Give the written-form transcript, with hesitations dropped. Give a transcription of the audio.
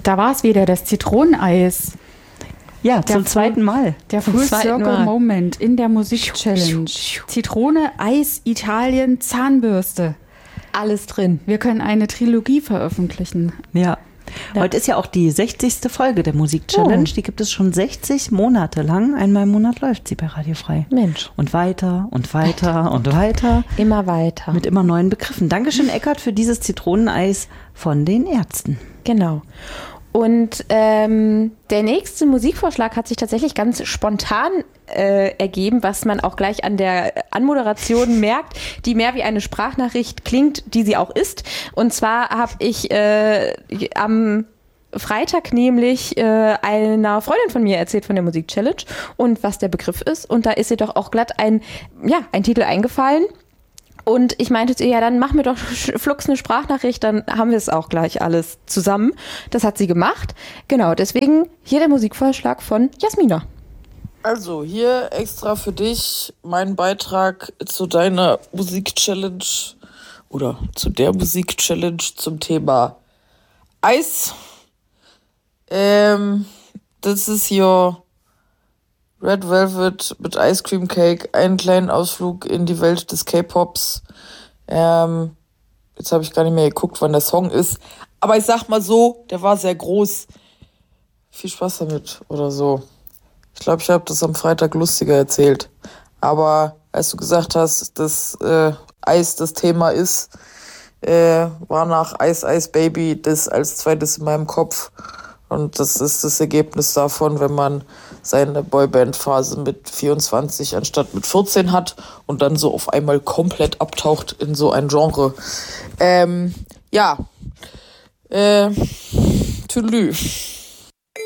Da war es wieder, das Zitroneneis. Ja, zum zweiten Mal. Der Full Circle Moment in der Musik-Challenge. Zitrone, Eis, Italien, Zahnbürste. Alles drin. Wir können eine Trilogie veröffentlichen. Ja. Heute ist ja auch die 60. Folge der Musik-Challenge. Die gibt es schon 60 Monate lang. Einmal im Monat läuft sie bei Radio Frei. Mensch. Und weiter und weiter und weiter. Immer weiter. Mit immer neuen Begriffen. Dankeschön, Eckart, für dieses Zitroneneis von den Ärzten. Genau. Und der nächste Musikvorschlag hat sich tatsächlich ganz spontan ergeben, was man auch gleich an der Anmoderation merkt, die mehr wie eine Sprachnachricht klingt, die sie auch ist. Und zwar habe ich am Freitag nämlich einer Freundin von mir erzählt von der Musik-Challenge und was der Begriff ist. Und da ist ihr doch auch glatt ein Titel eingefallen. Und ich meinte zu ihr, ja, dann mach mir doch flugs eine Sprachnachricht, dann haben wir es auch gleich alles zusammen. Das hat sie gemacht. Genau, deswegen hier der Musikvorschlag von Jasmina. Also, hier extra für dich mein Beitrag zu deiner Musik-Challenge oder zu der Musik-Challenge zum Thema Eis. Das ist hier Red Velvet mit Ice Cream Cake, einen kleinen Ausflug in die Welt des K-Pops. Jetzt habe ich gar nicht mehr geguckt, wann der Song ist. Aber ich sag mal so, der war sehr groß. Viel Spaß damit oder so. Ich glaube, ich habe das am Freitag lustiger erzählt. Aber als du gesagt hast, dass Eis das Thema ist, war nach Ice Ice Baby das als zweites in meinem Kopf. Und das ist das Ergebnis davon, wenn man seine Boyband-Phase mit 24 anstatt mit 14 hat und dann so auf einmal komplett abtaucht in so ein Genre. Tüdelü.